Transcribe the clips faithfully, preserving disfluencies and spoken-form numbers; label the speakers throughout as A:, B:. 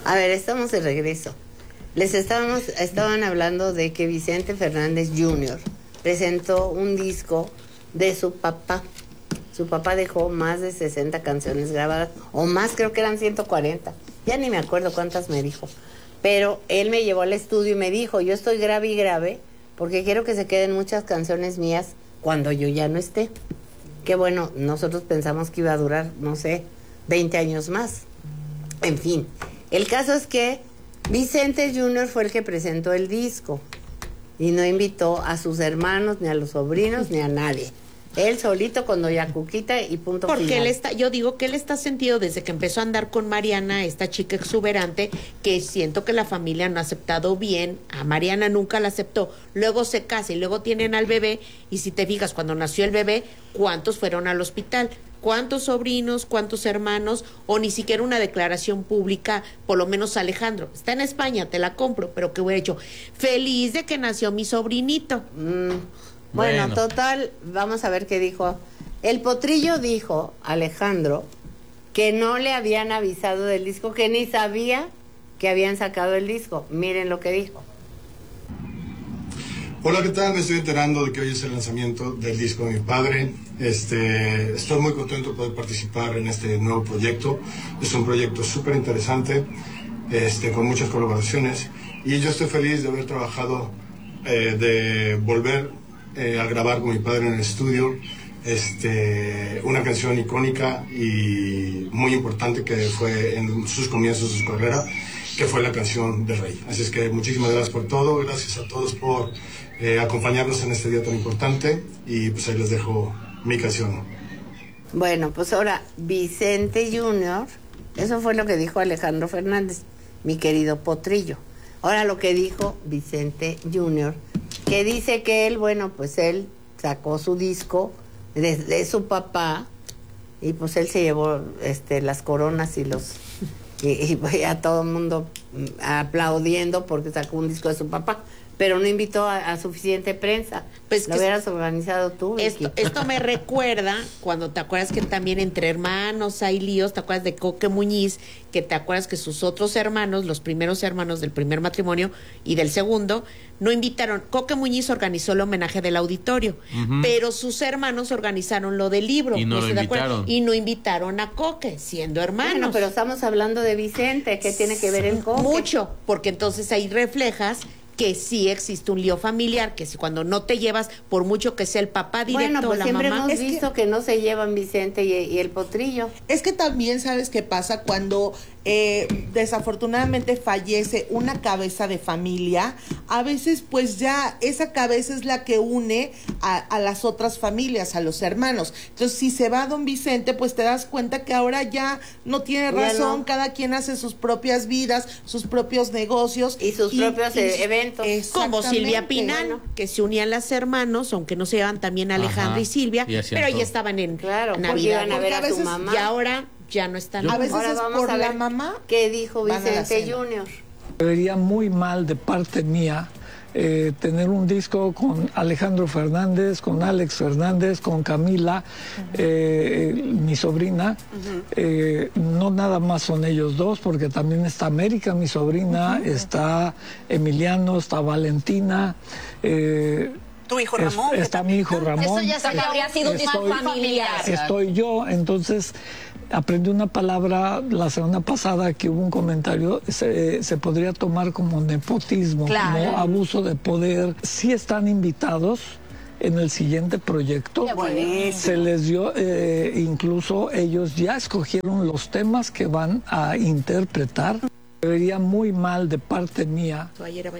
A: A ver, estamos de regreso. Les estábamos, estaban hablando de que Vicente Fernández junior presentó un disco de su papá. Su papá dejó más de sesenta canciones grabadas, o más, creo que eran ciento cuarenta. Ya ni me acuerdo cuántas me dijo. Pero él me llevó al estudio y me dijo, yo estoy grave y grave porque quiero que se queden muchas canciones mías cuando yo ya no esté. Que bueno, nosotros pensamos que iba a durar, no sé, veinte años más. En fin, el caso es que Vicente junior fue el que presentó el disco y no invitó a sus hermanos, ni a los sobrinos, ni a nadie. Él solito con Doña Cuquita y punto
B: Porque
A: final.
B: él está, yo digo que él está sentido desde que empezó a andar con Mariana, esta chica exuberante, que siento que la familia no ha aceptado bien, a Mariana nunca la aceptó, luego se casa y luego tienen al bebé, y si te fijas, cuando nació el bebé, ¿cuántos fueron al hospital? ¿Cuántos sobrinos, cuántos hermanos, o ni siquiera una declaración pública, por lo menos Alejandro? Está en España, te la compro, pero que hubiera hecho, feliz de que nació mi sobrinito.
A: Mm. Bueno, bueno, total, vamos a ver qué dijo. El Potrillo dijo, Alejandro, que no le habían avisado del disco, que ni sabía que habían sacado el disco. Miren lo que dijo.
C: Hola, ¿qué tal? Me estoy enterando de que hoy es el lanzamiento del disco de mi padre. Este, estoy muy contento de poder participar en este nuevo proyecto. Es un proyecto súper interesante, este, con muchas colaboraciones. Y yo estoy feliz de haber trabajado, eh, de volver Eh, a grabar con mi padre en el estudio este, una canción icónica y muy importante que fue en sus comienzos de su carrera, que fue la canción de Rey. Así es que muchísimas gracias por todo, gracias a todos por eh, acompañarnos en este día tan importante y pues ahí les dejo mi canción.
A: Bueno, pues ahora Vicente junior, eso fue lo que dijo Alejandro Fernández, mi querido Potrillo. Ahora lo que dijo Vicente junior, que dice que él, bueno, pues él sacó su disco de, de su papá y pues él se llevó este las coronas y los y, y a todo el mundo aplaudiendo porque sacó un disco de su papá, pero no invitó a, a suficiente prensa. Pues lo hubieras organizado tú, Vicky.
B: Esto, esto me recuerda cuando te acuerdas que también entre hermanos hay líos, te acuerdas de Coque Muñiz, que te acuerdas que sus otros hermanos, los primeros hermanos del primer matrimonio y del segundo, no invitaron. Coque Muñiz organizó el homenaje del auditorio, uh-huh. pero sus hermanos organizaron lo del libro.
D: Y no lo invitaron.
B: Y no invitaron a Coque, siendo hermanos.
A: Bueno, pero estamos hablando de Vicente, ¿qué tiene que ver el Coque?
B: Mucho, porque entonces ahí reflejas que sí existe un lío familiar, que si cuando no te llevas, por mucho que sea el papá directo,
A: bueno, pues
B: la
A: siempre
B: mamá,
A: hemos
B: es
A: visto
B: que...
A: que no se llevan Vicente y, y el Potrillo.
E: Es que también sabes qué pasa cuando eh, desafortunadamente fallece una cabeza de familia, a veces pues ya esa cabeza es la que une a, a las otras familias, a los hermanos. Entonces si se va don Vicente, pues te das cuenta que ahora ya no tiene razón, bueno, cada quien hace sus propias vidas, sus propios negocios
A: y sus y, propios y, eventos.
B: Como Silvia Pinal, bueno, que se unían las hermanos, aunque no se llevan también Alejandra Ajá. y Silvia, y pero ya estaban en
A: claro,
B: Navidad.
A: Iban a ver a, a veces, su mamá.
B: Y ahora ya no están.
E: Yo, a veces
A: ahora
E: es
A: vamos
E: por
A: a ver
E: la mamá.
A: ¿Qué dijo Vicente junior?
F: Vería muy mal de parte mía eh, tener un disco con Alejandro Fernández, con Alex Fernández, con Camila, uh-huh. eh, mi sobrina. Uh-huh. eh, no nada más son ellos dos, porque también está América, mi sobrina, uh-huh. está Emiliano, está Valentina. Eh,
G: tu hijo Ramón.
F: Es, está mi hijo Ramón.
G: Eso ya se habría sido un disco familiar.
F: Estoy yo, entonces... Aprendí una palabra la semana pasada que hubo un comentario, se, se podría tomar como nepotismo, claro. como abuso de poder. Sí están invitados en el siguiente proyecto. Se les dio, eh, incluso ellos ya escogieron los temas que van a interpretar. Vería muy mal de parte mía.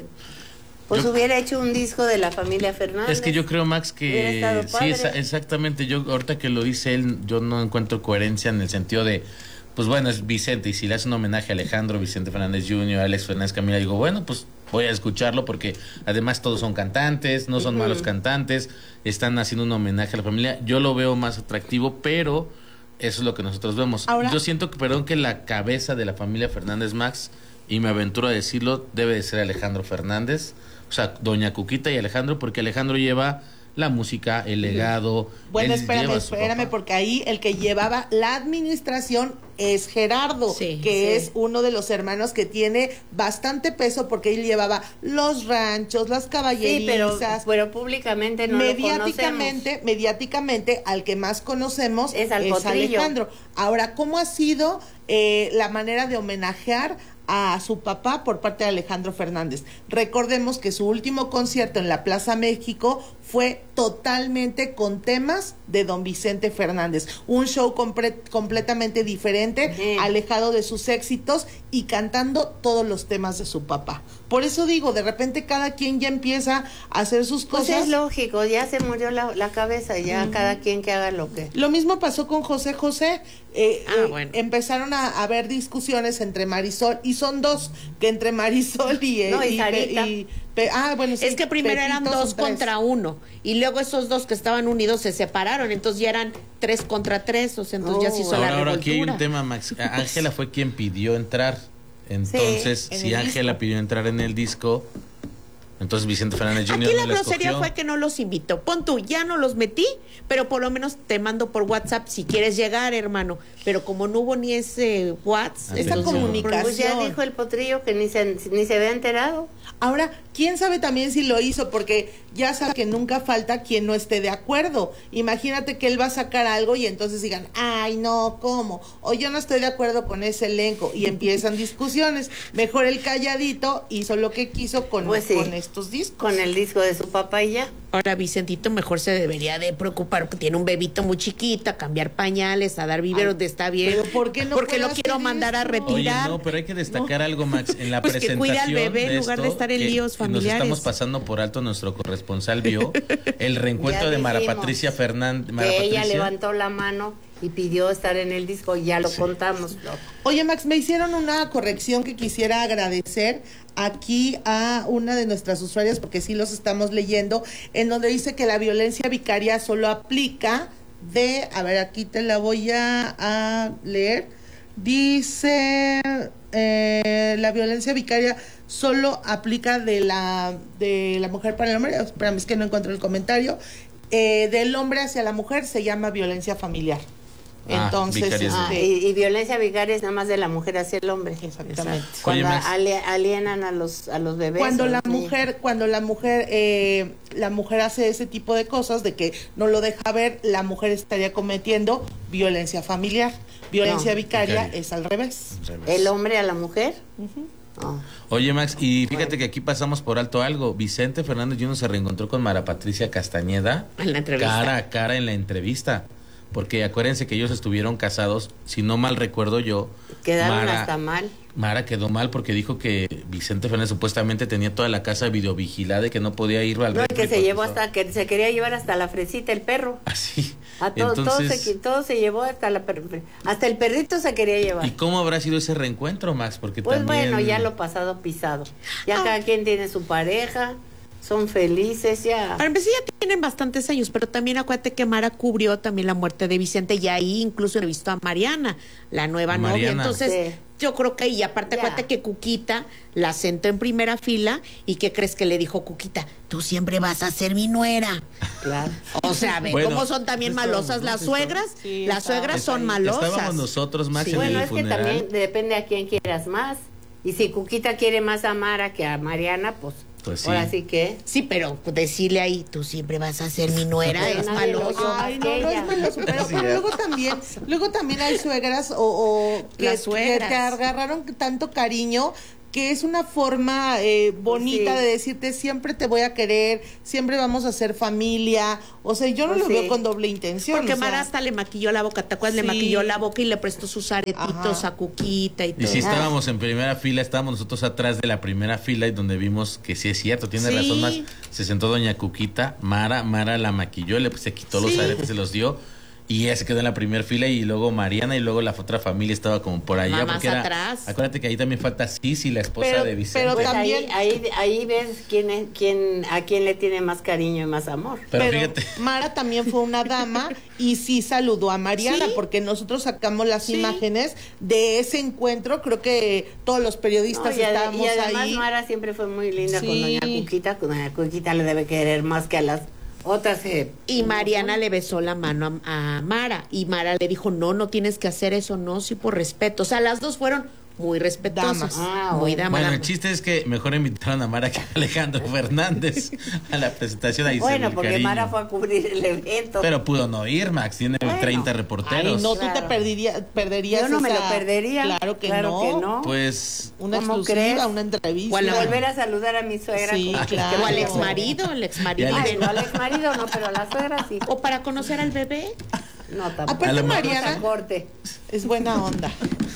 A: Pues
D: yo,
A: hubiera hecho un disco de la familia Fernández.
D: Es que yo creo, Max, que sí, es, exactamente. Yo ahorita que lo dice él, yo no encuentro coherencia en el sentido de, pues bueno, es Vicente, y si le hace un homenaje a Alejandro, Vicente Fernández junior, Alex Fernández, Camila, digo, bueno, pues voy a escucharlo porque además todos son cantantes, no son uh-huh. malos cantantes, están haciendo un homenaje a la familia. Yo lo veo más atractivo, pero eso es lo que nosotros vemos. Ahora, yo siento que, perdón, que la cabeza de la familia Fernández, Max, y me aventuro a decirlo, debe de ser Alejandro Fernández. O sea, doña Cuquita y Alejandro, porque Alejandro lleva la música, el legado.
E: Bueno, espérame, espérame, porque ahí el que llevaba la administración es Gerardo,
B: sí,
E: que
B: sí.
E: es uno de los hermanos que tiene bastante peso porque él llevaba los ranchos, las caballerizas.
A: Sí, pero, pero públicamente no
E: mediáticamente,
A: lo conocemos.
E: Mediáticamente, al que más conocemos
A: es, al
E: es Alejandro. Ahora, ¿cómo ha sido eh, la manera de homenajear a su papá por parte de Alejandro Fernández? Recordemos que su último concierto en la Plaza México fue totalmente con temas de don Vicente Fernández, un show compre- completamente diferente, sí. alejado de sus éxitos y cantando todos los temas de su papá. Por eso digo, de repente cada quien ya empieza a hacer sus
A: pues
E: cosas.
A: Es lógico, ya se murió la, la cabeza, ya uh-huh. cada quien que haga lo que...
E: Lo mismo pasó con José José, eh,
B: ah,
E: eh,
B: bueno.
E: empezaron a, a haber discusiones entre Marisol, y son dos, que entre Marisol y... Eh,
A: no, y,
E: y,
A: Sarita.
E: y Pe, ah, bueno, sí,
B: es que primero
E: Pepito
B: eran dos contra uno, y luego esos dos que estaban unidos se separaron, entonces ya eran tres contra tres, o sea, entonces oh. ya se hizo
D: ahora,
B: la
D: ahora
B: revoltura.
D: aquí hay un tema, Max. Ángela fue quien pidió entrar, entonces sí, si Ángela pidió entrar en el disco, entonces Vicente Fernández junior
B: Aquí
D: no
B: la grosería fue que no los invitó. Pon tú, ya no los metí, pero por lo menos te mando por WhatsApp si quieres llegar, hermano. Pero como no hubo ni ese WhatsApp,
E: esa
B: entonces,
E: comunicación.
A: Pues ya dijo el potrillo que ni se, ni se había enterado.
E: Ahora, quién sabe también si lo hizo, porque ya sabe que nunca falta quien no esté de acuerdo. Imagínate que él va a sacar algo y entonces digan, ay, no, ¿cómo? O yo no estoy de acuerdo con ese elenco, y empiezan discusiones. Mejor el calladito hizo lo que quiso con,
A: pues sí,
E: con estos discos.
A: Con el disco de su papá y ya.
B: Ahora Vicentito mejor se debería de preocupar, porque tiene un bebito muy chiquito, a cambiar pañales, a dar biberos, de está bien.
E: ¿Pero por qué no?
B: Porque lo quiero mandar a retirar.
D: Oye, no, pero hay que destacar no. algo, Max, en la
B: pues
D: presentación
B: que cuida al bebé en lugar
D: esto,
B: de estar en líos familiares.
D: Nos estamos pasando por alto, nuestro corresponsal vio el reencuentro de Mara Patricia Fernández.
A: Mara que Patricia. Ella levantó la mano y pidió estar en el disco, ya lo sí. contamos. ¿No?
E: Oye, Max, me hicieron una corrección que quisiera agradecer aquí a una de nuestras usuarias, porque sí los estamos leyendo, en donde dice que la violencia vicaria solo aplica de, a ver, aquí te la voy a, a leer, dice, eh, la violencia vicaria solo aplica de la, de la mujer para el hombre, espérame, es que no encuentro el comentario, eh, del hombre hacia la mujer se llama violencia familiar. Entonces,
A: ah, este, y, y violencia vicaria es nada más de la mujer hacia el hombre.
E: Exactamente.
A: Cuando Oye, alienan a los a los bebés.
E: Cuando la
A: niños.
E: mujer, cuando la mujer, eh, la mujer hace ese tipo de cosas, de que no lo deja ver, la mujer estaría cometiendo violencia familiar. Violencia no, vicaria, vicaria es al revés.
A: al revés. El hombre a la mujer.
E: Uh-huh.
A: Oh.
D: Oye, Max, y fíjate que aquí pasamos por alto algo. Vicente Fernández junior se reencontró con Mara Patricia Castañeda
B: en la entrevista.
D: cara a cara en la entrevista. Porque acuérdense que ellos estuvieron casados, si no mal recuerdo yo.
A: Quedaron
D: Mara,
A: hasta mal.
D: Mara quedó mal porque dijo que Vicente Fernández supuestamente tenía toda la casa videovigilada y que no podía ir al
A: No, que se llevó hasta, que se quería llevar hasta la fresita el perro.
D: Así.
A: A todo, Entonces, todo, se, todo se llevó hasta la hasta el perrito se quería llevar.
D: ¿Y cómo habrá sido ese reencuentro, Max? Porque
A: pues
D: también...
A: bueno, ya lo pasado pisado. Ya ah. cada quien tiene su pareja. Son felices ya.
B: Para empezar, ya tienen bastantes años, pero también acuérdate que Mara cubrió también la muerte de Vicente y ahí incluso he visto a Mariana, la nueva Mariana. novia. Entonces, sí. yo creo que, y aparte ya. acuérdate que Cuquita la sentó en primera fila y ¿qué crees que le dijo Cuquita? Tú siempre vas a ser mi nuera.
A: Claro.
B: O sea, ¿ven bueno, cómo son también malosas las suegras? Sí, las suegras son malosas.
D: Estábamos nosotros, Max, sí.
A: en
D: bueno,
A: el
D: es
A: funeral. Que también depende a quién quieras más. Y si Cuquita quiere más a Mara que a Mariana, pues... Pues sí. Ahora sí que.
B: Sí, pero decirle ahí, tú siempre vas a ser mi nuera, es maloso.
E: Ay, no, no es maloso. Pero, pero luego también, luego también hay suegras o, o que, suegras. que te agarraron tanto cariño, que es una forma eh, bonita sí. de decirte siempre te voy a querer, siempre vamos a ser familia. O sea, yo no pues lo sí. veo con doble intención.
B: Porque
E: o sea,
B: Mara hasta le maquilló la boca, ¿te acuerdas? Sí. Le maquilló la boca y le prestó sus aretitos Ajá. a Cuquita y todo.
D: Y si estábamos en primera fila, estábamos nosotros atrás de la primera fila y donde vimos que sí es cierto, tiene sí. razón más. Se sentó doña Cuquita, Mara, Mara la maquilló, le se quitó sí. los aretes, se los dio. Y ella se quedó en la primera fila y luego Mariana y luego la otra familia estaba como por allá.
B: Más
D: porque era,
B: atrás.
D: Acuérdate que ahí también falta Sisi, la esposa
A: pero,
D: de Vicente.
A: Pero pues también ahí, ahí, ahí ves quién es, quién, a quién le tiene más cariño y más amor.
D: Pero,
E: pero
D: fíjate.
E: Mara también fue una dama y sí saludó a Mariana ¿Sí? porque nosotros sacamos las ¿Sí? imágenes de ese encuentro. Creo que todos los periodistas no, y estábamos ahí.
A: Y además
E: ahí.
A: Mara siempre fue muy linda sí. con doña Cuquita. Con doña Cuquita le debe querer más que a las Otra se...
B: Y Mariana le besó la mano a, a Mara. Y Mara le dijo, no, no tienes que hacer eso, no, sí por respeto. O sea, las dos fueron muy respetuosas.
A: Ah,
B: muy
A: bueno.
B: damas.
D: Bueno, el chiste es que mejor invitaron a Mara que a Alejandro Fernández a la presentación. Ahí
A: Bueno, porque cariño. Mara fue a cubrir el evento.
D: Pero pudo no ir, Max, tiene bueno. treinta reporteros.
E: Ay, no,
A: claro.
E: tú te perderías, perderías
A: Yo no
E: esa...
A: me lo perdería.
E: Claro que,
A: claro
E: no.
A: que no.
D: Pues...
E: Una exclusiva,
A: crees?
E: una entrevista.
A: Bueno, volver a saludar a mi suegra.
E: Sí,
A: como
E: claro.
B: O al exmarido, el exmarido.
A: Ay, no, al exmarido no, pero a la suegra sí.
B: O para conocer al bebé.
A: No, tampoco.
E: Aparte, Mariana
A: corte.
E: es buena onda.